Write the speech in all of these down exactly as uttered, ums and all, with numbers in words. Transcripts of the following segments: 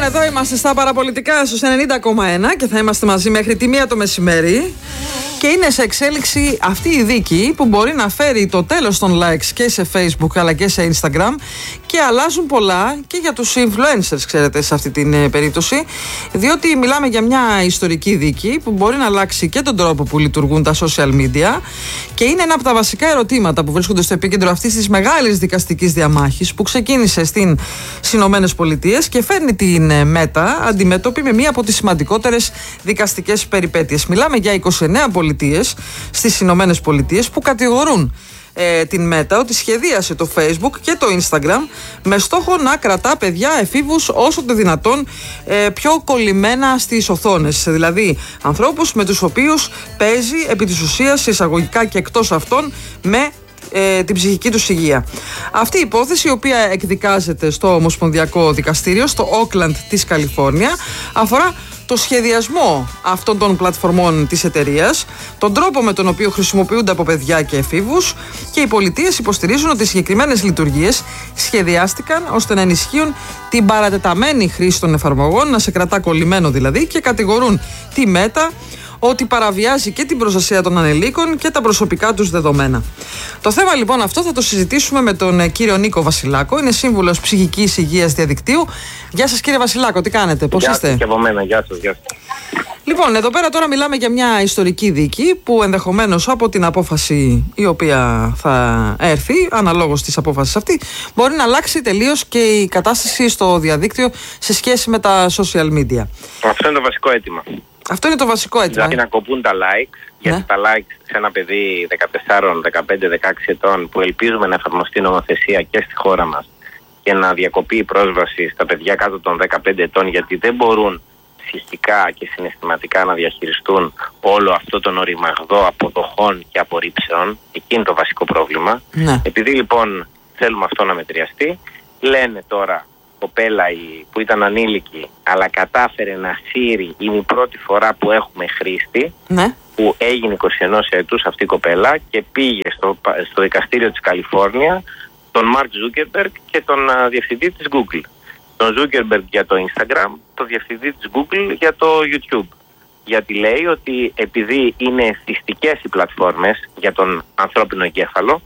εδώ είμαστε στα παραπολιτικά στους ενενήντα κόμμα ένα και θα είμαστε μαζί μέχρι τη μία το μεσημέρι. Και είναι σε εξέλιξη αυτή η δίκη που μπορεί να φέρει το τέλος των likes και σε Facebook αλλά και σε Instagram, και αλλάζουν πολλά και για τους influencers, ξέρετε, σε αυτή την ε, περίπτωση, διότι μιλάμε για μια ιστορική δίκη που μπορεί να αλλάξει και τον τρόπο που λειτουργούν τα social media, και είναι ένα από τα βασικά ερωτήματα που βρίσκονται στο επίκεντρο αυτής της μεγάλης δικαστικής διαμάχης που ξεκίνησε στις Ηνωμένες Πολιτείες και φέρνει την ε, Μέτα αντιμέτωπη με μία από τις σημαντικότερες δικαστικές περιπέτειες. Μιλάμε για είκοσι εννέα πολιτείες στις Ηνωμένες Πολιτείες που κατηγορούν ε, την Μέτα ότι σχεδίασε το Facebook και το Instagram με στόχο να κρατά παιδιά εφήβους όσο το δυνατόν ε, πιο κολλημένα στις οθόνες. Δηλαδή ανθρώπους με τους οποίους παίζει επί της ουσίας, εισαγωγικά και εκτός αυτών, με Ε, την ψυχική τους υγεία. Αυτή η υπόθεση, η οποία εκδικάζεται στο Ομοσπονδιακό Δικαστήριο στο Όκλαντ της Καλιφόρνια, αφορά το σχεδιασμό αυτών των πλατφορμών της εταιρείας, τον τρόπο με τον οποίο χρησιμοποιούνται από παιδιά και εφήβους, και οι πολιτείες υποστηρίζουν ότι οι συγκεκριμένες λειτουργίες σχεδιάστηκαν ώστε να ενισχύουν την παρατεταμένη χρήση των εφαρμογών, να σε κρατά κολλημένο δηλαδή, και κατηγορούν τη Μέτα ότι παραβιάζει και την προστασία των ανηλίκων και τα προσωπικά τους δεδομένα. Το θέμα λοιπόν αυτό θα το συζητήσουμε με τον κύριο Νίκο Βασιλάκο, είναι σύμβουλος ψυχικής υγείας διαδικτύου. Γεια σας κύριε Βασιλάκο, τι κάνετε, πώς γεια είστε? Και από μένα, γεια σας, γεια σας. Λοιπόν, εδώ πέρα τώρα μιλάμε για μια ιστορική δίκη που ενδεχομένως από την απόφαση η οποία θα έρθει, αναλόγως της απόφασης αυτή, μπορεί να αλλάξει τελείως και η κατάσταση στο διαδίκτυο σε σχέση με τα social media. Αυτό είναι το βασικό αίτημα. Αυτό είναι το βασικό αίτημα. Δηλαδή να κοπούν τα likes, γιατί ναι. τα likes σε ένα παιδί δεκατέσσερα, δεκαπέντε, δεκαέξι ετών που ελπίζουμε να εφαρμοστεί νομοθεσία και στη χώρα μας και να διακοπεί η πρόσβαση στα παιδιά κάτω των δεκαπέντε ετών, γιατί δεν μπορούν ψυχικά και συναισθηματικά να διαχειριστούν όλο αυτό τον οριμαγδό αποδοχών και απορρίψεων. Εκεί είναι το βασικό πρόβλημα. Ναι. Επειδή λοιπόν θέλουμε αυτό να μετριαστεί, λένε τώρα κοπέλα που ήταν ανήλικη αλλά κατάφερε να σύρει, είναι η πρώτη φορά που έχουμε χρήστη, ναι. που έγινε είκοσι ένα ετούς αυτή η κοπέλα και πήγε στο, στο δικαστήριο της Καλιφόρνια τον Μαρκ Ζούκερμπεργκ και τον uh, διευθυντή της Google. Τον Ζούκερμπεργκ για το Instagram, τον διευθυντή της Google για το YouTube. Γιατί λέει ότι επειδή είναι εθιστικές οι πλατφόρμες για τον ανθρώπινο εγκέφαλο,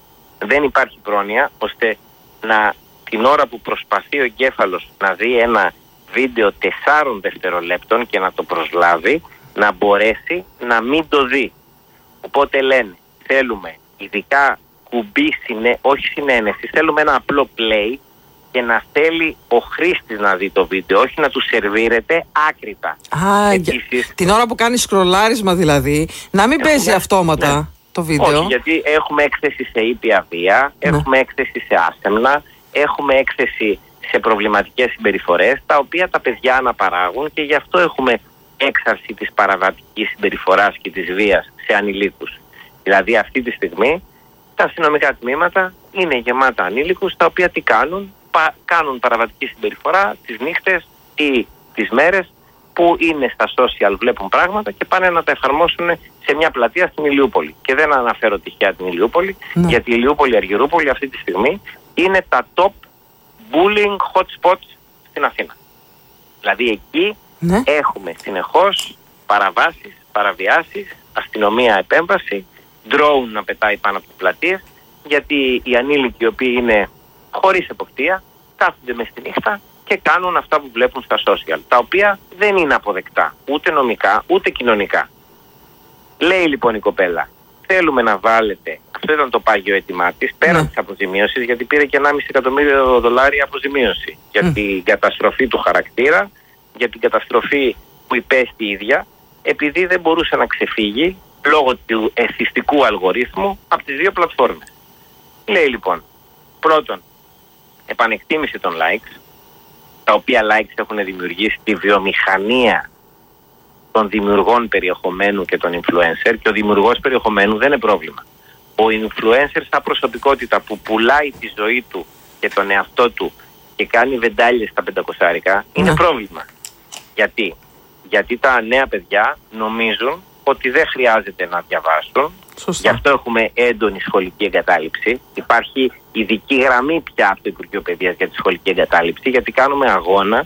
δεν υπάρχει πρόνοια ώστε να, την ώρα που προσπαθεί ο εγκέφαλος να δει ένα βίντεο τεσσάρων δευτερολέπτων και να το προσλάβει, να μπορέσει να μην το δει. Οπότε λένε, θέλουμε ειδικά κουμπί, συνέ, όχι συνένεση, θέλουμε ένα απλό play και να θέλει ο χρήστης να δει το βίντεο, όχι να του σερβίρεται άκρητα. Α, Επίσης, την ώρα που κάνει σκρολάρισμα δηλαδή, να μην έχουμε, παίζει αυτόματα ναι. το βίντεο. Όχι, γιατί έχουμε έκθεση σε ήπια βία, ναι. έχουμε έκθεση σε άσεμνα, έχουμε έκθεση σε προβληματικές συμπεριφορές, τα οποία τα παιδιά αναπαράγουν, και γι' αυτό έχουμε έξαρση της παραβατικής συμπεριφοράς και της βίας σε ανηλίκους. Δηλαδή αυτή τη στιγμή τα αστυνομικά τμήματα είναι γεμάτα ανήλικους, τα οποία τι κάνουν, πα, κάνουν παραβατική συμπεριφορά τις νύχτες ή τις μέρες που είναι στα social, βλέπουν πράγματα και πάνε να τα εφαρμόσουν σε μια πλατεία στην Ηλιούπολη. Και δεν αναφέρω τυχαία την Ηλιούπολη, ναι. γιατί η Ηλιούπολη, η Αργυρούπολη αυτή τη στιγμή είναι τα top bullying hot spots στην Αθήνα. Δηλαδή εκεί ναι. έχουμε συνεχώς παραβάσεις, παραβιάσεις, αστυνομία επέμβαση, drone να πετάει πάνω από τις πλατείες, γιατί οι ανήλικοι οι οποίοι είναι χωρίς εποπτεία κάθονται μες τη νύχτα και κάνουν αυτά που βλέπουν στα social, τα οποία δεν είναι αποδεκτά ούτε νομικά ούτε κοινωνικά. Λέει λοιπόν η κοπέλα, θέλουμε να βάλετε, αυτό ήταν το πάγιο αίτημά της, πέραν mm. της αποζημίωσης, γιατί πήρε και ενάμιση εκατομμύριο δολάρια αποζημίωση mm. για την καταστροφή του χαρακτήρα, για την καταστροφή που υπέστη η ίδια, επειδή δεν μπορούσε να ξεφύγει λόγω του εθιστικού αλγορίθμου από τις δύο πλατφόρμες. Λέει λοιπόν, πρώτον, επανεκτίμηση των likes, τα οποία likes έχουν δημιουργήσει τη βιομηχανία των δημιουργών περιεχομένου και των influencer, και ο δημιουργός περιεχομένου δεν είναι πρόβλημα. Ο influencer σαν προσωπικότητα που πουλάει τη ζωή του και τον εαυτό του και κάνει βεντάλιες στα πεντακοσάρικα είναι ναι. πρόβλημα. Γιατί? Γιατί τα νέα παιδιά νομίζουν ότι δεν χρειάζεται να διαβάσουν. Σωστά. Γι' αυτό έχουμε έντονη σχολική εγκατάλειψη. Υπάρχει ειδική γραμμή πια από το Υπουργείο Παιδείας για τη σχολική εγκατάλειψη, γιατί κάνουμε αγώνα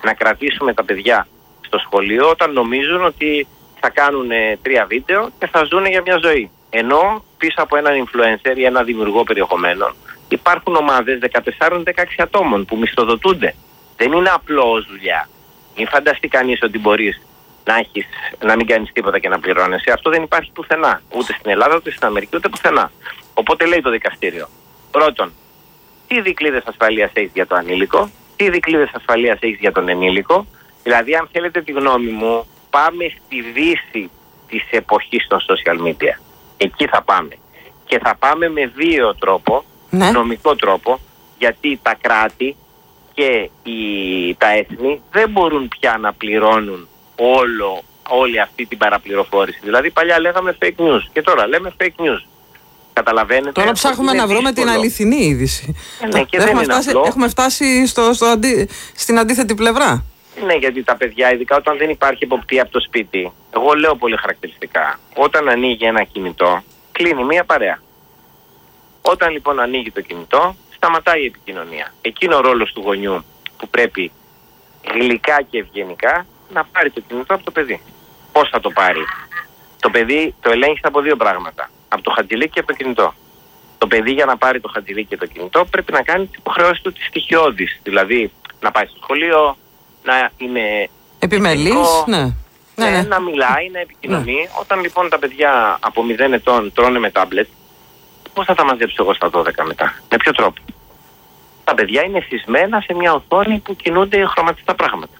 να κρατήσουμε τα παιδιά στο σχολείο όταν νομίζουν ότι θα κάνουν τρία βίντεο και θα ζουν για μια ζωή. Ενώ πίσω από έναν influencer ή ένα δημιουργό περιεχομένων υπάρχουν ομάδες δεκατέσσερα με δεκαέξι ατόμων που μισθοδοτούνται. Δεν είναι απλώς δουλειά. Μην φανταστεί κανείς ότι μπορείς να, έχεις, να μην κάνεις τίποτα και να πληρώνεσαι. Αυτό δεν υπάρχει πουθενά. Ούτε στην Ελλάδα, ούτε στην Αμερική, ούτε πουθενά. Οπότε λέει το δικαστήριο. Πρώτον, τι δικλείδες ασφαλείας έχεις για το ανήλικο, τι δικλείδες ασφαλείας έχεις για τον ενήλικο. Δηλαδή, αν θέλετε τη γνώμη μου, πάμε στη δύση της εποχής των social media. Εκεί θα πάμε. Και θα πάμε με βίαιο τρόπο, ναι. νομικό τρόπο, γιατί τα κράτη και οι, τα έθνη δεν μπορούν πια να πληρώνουν όλο, όλη αυτή την παραπληροφόρηση. Δηλαδή παλιά λέγαμε fake news και τώρα λέμε fake news. Καταλαβαίνετε. Τώρα ψάχνουμε να βρούμε την αληθινή είδηση. Ε, ναι, και έχουμε, δεν φτάσει, είναι έχουμε φτάσει στο, στο αντί, στην αντίθετη πλευρά. Ναι, γιατί τα παιδιά, ειδικά όταν δεν υπάρχει εποπτεία από το σπίτι, εγώ λέω πολύ χαρακτηριστικά, όταν ανοίγει ένα κινητό, κλείνει μία παρέα. Όταν λοιπόν ανοίγει το κινητό, σταματάει η επικοινωνία. Εκείνο ο ρόλος του γονιού που πρέπει γλυκά και ευγενικά να πάρει το κινητό από το παιδί. Πώς θα το πάρει? Το παιδί το ελέγχει από δύο πράγματα. Από το χατζηλίκι και από το κινητό. Το παιδί για να πάρει το χατζηλίκι και το κινητό πρέπει να κάνει τις υποχρεώσεις του τις στοιχειώδεις. Δηλαδή να πάει στο σχολείο, να είναι επιμελής, ναι. Ναι, ναι. να μιλάει, να επικοινωνεί. Ναι. Όταν λοιπόν τα παιδιά από μηδέν ετών τρώνε με τάμπλετ, πώς θα τα μαζέψω εγώ στα δώδεκα μετά? Με ποιο τρόπο? Τα παιδιά είναι σεισμένα σε μια οθόνη που κινούνται χρωματιστά πράγματα.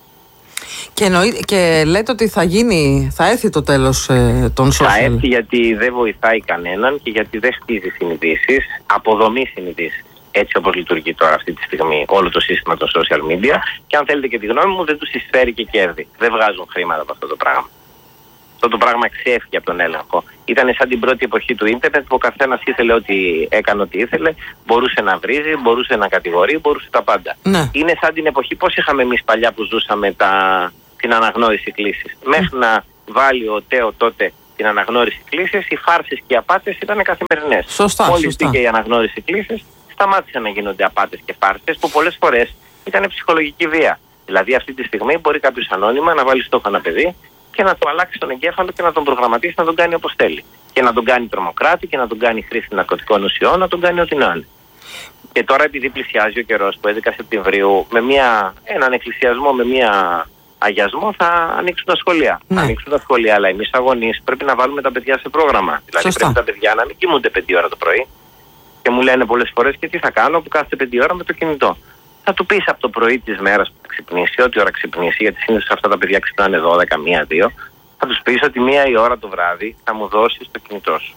Και, εννοεί, και λέτε ότι θα γίνει, θα έρθει το τέλος ε, των social. Θα έρθει γιατί δεν βοηθάει κανέναν και γιατί δεν χτίζει συνειδήσεις, αποδομεί συνειδήσεις. Έτσι όπως λειτουργεί τώρα αυτή τη στιγμή όλο το σύστημα των social media, και αν θέλετε και τη γνώμη μου, δεν τους εισφέρει και κέρδη. Δεν βγάζουν χρήματα από αυτό το πράγμα. Αυτό το πράγμα ξέφυγε από τον έλεγχο. Ήταν σαν την πρώτη εποχή του ίντερνετ που ο καθένας ήθελε ότι έκανε ό,τι ήθελε, μπορούσε να βρίζει, μπορούσε να κατηγορεί, μπορούσε τα πάντα. Ναι. Είναι σαν την εποχή πώς είχαμε εμείς παλιά που ζούσαμε τα... την αναγνώριση κλήσης. Mm. Μέχρι να βάλει ο Τέο τότε την αναγνώριση κλήσης, οι φάρσες και οι απάτες ήταν καθημερινές. Σωστά, Μόλις σωστά. μπήκε η αναγνώριση κλήσης, σταμάτησαν να γίνονται απάτες και φάρσες που πολλές φορές ήταν ψυχολογική βία. Δηλαδή αυτή τη στιγμή μπορεί κάποιος ανώνυμα να βάλει στόχο ένα παιδί και να το αλλάξει τον εγκέφαλο και να τον προγραμματίσει να τον κάνει όπως θέλει. Και να τον κάνει τρομοκράτη και να τον κάνει χρήση ναρκωτικών ουσιών, να τον κάνει ό,τι να είναι. Και τώρα, επειδή πλησιάζει ο καιρός που έντεκα Σεπτεμβρίου, με μια, έναν εκκλησιασμό, με μια αγιασμό, θα ανοίξουν τα σχολεία. Ναι. Θα ανοίξουν τα σχολεία, αλλά εμείς αγωνείς πρέπει να βάλουμε τα παιδιά σε πρόγραμμα. Δηλαδή Σωστά. πρέπει τα παιδιά να μην κοιμούνται πέντε ώρα το πρωί. Και μου λένε πολλές φορές, και τι θα κάνω που κάθεται πέντε ώρα με το κινητό. Θα του πεις από το πρωί της μέρας που θα ξυπνήσει, ό,τι ώρα ξυπνήσει, γιατί συνήθως αυτά τα παιδιά ξυπνάνε δώδεκα, μία, δύο. Θα τους πεις ότι μία η ώρα το βράδυ θα μου δώσεις το κινητό σου.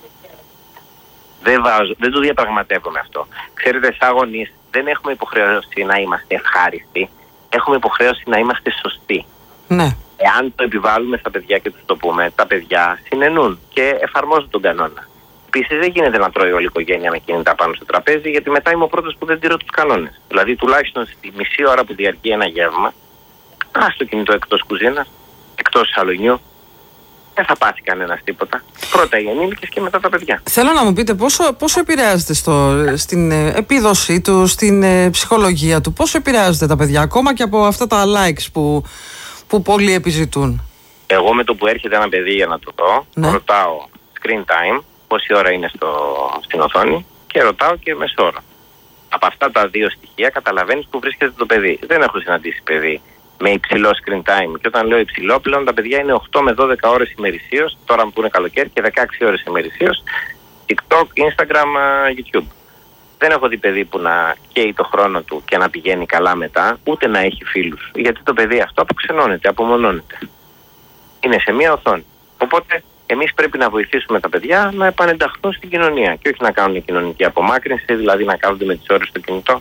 Δεν, βάζω, δεν το διαπραγματεύομαι αυτό. Ξέρετε, σαν γονείς δεν έχουμε υποχρέωση να είμαστε ευχάριστοι. Έχουμε υποχρέωση να είμαστε σωστοί. Ναι. Εάν το επιβάλλουμε στα παιδιά και τους το πούμε, τα παιδιά συνενούν και εφαρμόζουν τον κανόνα. Επίσης, δεν γίνεται να τρώει όλη η οικογένεια με κινητά πάνω στο τραπέζι, γιατί μετά είμαι ο πρώτος που δεν τηρώ τους κανόνες. Δηλαδή, τουλάχιστον στη μισή ώρα που διαρκεί ένα γεύμα, ας το κινητό εκτός κουζίνας, εκτός σαλονιού. Δεν θα πάθει κανένας τίποτα. Πρώτα οι ενήλικες και μετά τα παιδιά. Θέλω να μου πείτε πόσο, πόσο επηρεάζεται στο, στην ε, επίδοσή του, στην ε, ψυχολογία του, πόσο επηρεάζεται τα παιδιά, ακόμα και από αυτά τα likes που, που πολλοί επιζητούν. Εγώ με το που έρχεται ένα παιδί για να το δω, ναι. ρωτάω screen time, πόση ώρα είναι στο, στην οθόνη, και ρωτάω και μεσόωρο. Από αυτά τα δύο στοιχεία καταλαβαίνεις που βρίσκεται το παιδί. Δεν έχω συναντήσει παιδί με υψηλό screen time. Και όταν λέω υψηλό, πλέον τα παιδιά είναι οκτώ με δώδεκα ώρες ημερησίως, τώρα που είναι καλοκαίρι, και δεκαέξι ώρες ημερησίως, TikTok, Instagram, YouTube. Δεν έχω δει παιδί που να καίει το χρόνο του και να πηγαίνει καλά μετά, ούτε να έχει φίλους. Γιατί το παιδί αυτό αποξενώνεται, απομονώνεται. Είναι σε μία οθόνη. Οπότε εμείς πρέπει να βοηθήσουμε τα παιδιά να επανενταχθούν στην κοινωνία και όχι να κάνουν κοινωνική απομάκρυνση, δηλαδή να κάθονται με τις ώρες στο κινητό.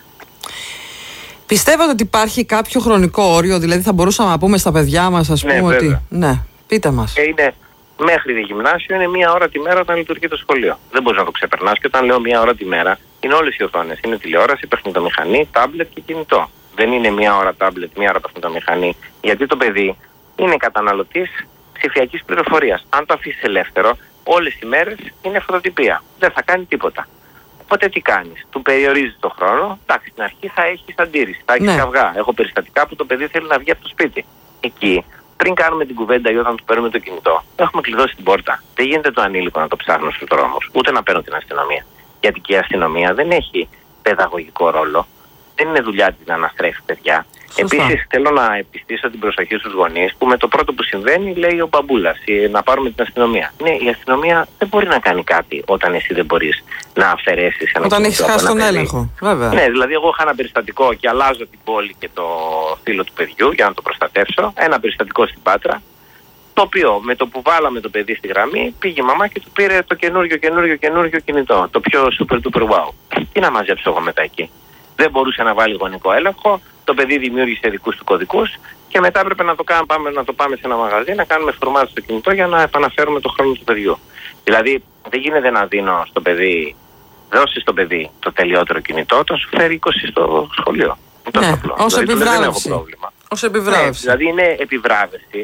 Πιστεύετε ότι υπάρχει κάποιο χρονικό όριο, δηλαδή θα μπορούσαμε να πούμε στα παιδιά μας, ας πούμε, ναι, ότι. Βέβαια. Ναι, πείτε μας. Και είναι μέχρι τη γυμνάσιο, είναι μία ώρα τη μέρα όταν λειτουργεί το σχολείο. Δεν μπορείς να το ξεπερνάς, και όταν λέω μία ώρα τη μέρα, είναι όλες οι οθόνες. Είναι τηλεόραση, παιχνιδομηχανή, τάμπλετ και κινητό. Δεν είναι μία ώρα τάμπλετ, μία ώρα παιχνιδομηχανή. Γιατί το παιδί είναι καταναλωτής ψηφιακής πληροφορίας. Αν το αφήσεις ελεύθερο, όλες οι μέρες είναι φωτοτυπία. Δεν θα κάνει τίποτα. Οπότε τι κάνεις, του περιορίζεις το χρόνο. Εντάξει, στην αρχή θα έχεις αντίρρηση, θα έχεις Ναι. καυγά. Έχω περιστατικά που το παιδί θέλει να βγει από το σπίτι. Εκεί, πριν κάνουμε την κουβέντα ή όταν του παίρνουμε το κινητό, έχουμε κλειδώσει την πόρτα. Δεν γίνεται το ανήλικο να το ψάχνω στους δρόμους, ούτε να παίρνω την αστυνομία. Γιατί και η αστυνομία δεν έχει παιδαγωγικό ρόλο. Δεν είναι δουλειά της να αναστρέφει παιδιά. Επίσης, θέλω να επιστήσω την προσοχή στους γονείς που με το πρώτο που συμβαίνει λέει ο μπαμπούλας να πάρουμε την αστυνομία. Ναι, η αστυνομία δεν μπορεί να κάνει κάτι όταν εσύ δεν μπορείς να αφαιρέσεις ένα Όταν έχεις χάσει τον παιδί. έλεγχο. Βέβαια. Ναι, δηλαδή, εγώ είχα ένα περιστατικό και αλλάζω την πόλη και το φύλλο του παιδιού για να το προστατεύσω. Ένα περιστατικό στην Πάτρα. Το οποίο με το που βάλαμε το παιδί στη γραμμή, πήγε η μαμά και του πήρε το καινούριο, καινούριο, καινούριο κινητό. Το πιο super duper wow. Τι να μαζέψω εγώ μετά εκεί. Δεν μπορούσε να βάλει γονικό έλεγχο. Το παιδί δημιούργησε δικούς του κωδικούς και μετά έπρεπε να το, κάνουμε, πάμε, να το πάμε σε ένα μαγαζί να κάνουμε φορμάτ στο κινητό για να επαναφέρουμε το χρόνο του παιδιού. Δηλαδή, δεν γίνεται να δίνω στο παιδί, δώσει στο παιδί το τελειότερο κινητό, όταν σου φέρει είκοσι στο σχολείο. Ναι, ως δηλαδή, επιβράβευση. Δεν έχω πρόβλημα. Ως επιβράβευση. Ναι, δηλαδή, είναι επιβράβευση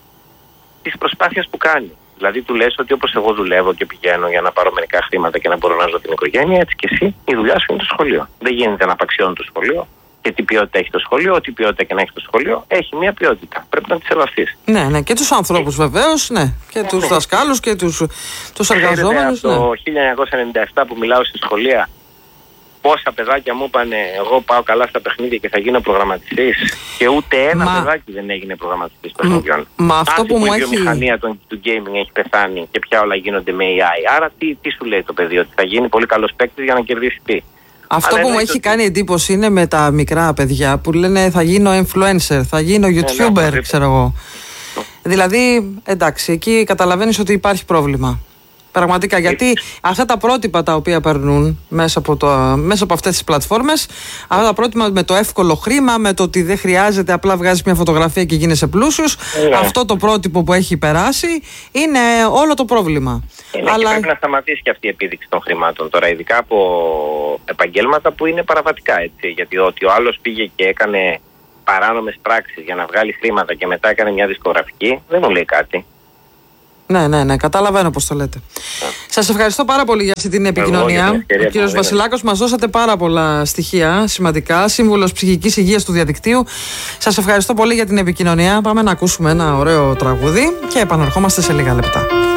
της προσπάθειας που κάνει. Δηλαδή, του λες ότι όπως εγώ δουλεύω και πηγαίνω για να πάρω μερικά χρήματα και να μπορώ να ζω την οικογένεια, έτσι και εσύ η δουλειά σου είναι το σχολείο. Δεν γίνεται να απαξιώνει το σχολείο. Και τι ποιότητα έχει το σχολείο, ό,τι ποιότητα και να έχει το σχολείο, έχει μια ποιότητα. Πρέπει να τη σεβαστείς. Ναι, ναι, και τους ανθρώπους βεβαίως, ναι. Και τους ναι. δασκάλους και τους, τους εργαζόμενους. Από Ναι. το χίλια εννιακόσια ενενήντα επτά που μιλάω στη σχολεία, πόσα παιδάκια μου είπαν εγώ πάω καλά στα παιχνίδια και θα γίνω προγραμματιστής. Και ούτε ένα Μα... παιδάκι δεν έγινε προγραμματιστής παιχνιδιών. Μα αυτό που μου η έχει. Η βιομηχανία του, του gaming έχει πεθάνει και πια όλα γίνονται με έι άι. Άρα τι, τι σου λέει το παιδί, ότι θα γίνει πολύ καλός παίκτης για να κερδίσει τι. Αυτό Αλλά που μου έχει ότι... κάνει εντύπωση είναι με τα μικρά παιδιά που λένε θα γίνω influencer, θα γίνω YouTuber, ε, ναι, ξέρω εγώ. Δηλαδή, εντάξει, εκεί καταλαβαίνεις ότι υπάρχει πρόβλημα. Πραγματικά, γιατί αυτά τα πρότυπα τα οποία περνούν μέσα από, το, μέσα από αυτές τις πλατφόρμες, αυτά τα πρότυπα με το εύκολο χρήμα, με το ότι δεν χρειάζεται, απλά βγάζεις μια φωτογραφία και γίνεσαι πλούσιος, yeah. αυτό το πρότυπο που έχει περάσει είναι όλο το πρόβλημα. Είναι Αλλά... και πρέπει να σταματήσει και αυτή η επίδειξη των χρημάτων τώρα, ειδικά από επαγγέλματα που είναι παραβατικά, έτσι, γιατί ότι ο άλλος πήγε και έκανε παράνομες πράξεις για να βγάλει χρήματα και μετά έκανε μια δισκογραφική, δεν μου λέει κάτι. Ναι, ναι, ναι, καταλαβαίνω πώς το λέτε. Yeah. Σας ευχαριστώ πάρα πολύ για αυτή την επικοινωνία. Ο κύριος Βασιλάκος, μας δώσατε πάρα πολλά στοιχεία σημαντικά. Σύμβουλος ψυχικής υγείας του διαδικτύου. Σας ευχαριστώ πολύ για την επικοινωνία. Πάμε να ακούσουμε ένα ωραίο τραγούδι και επαναρχόμαστε σε λίγα λεπτά.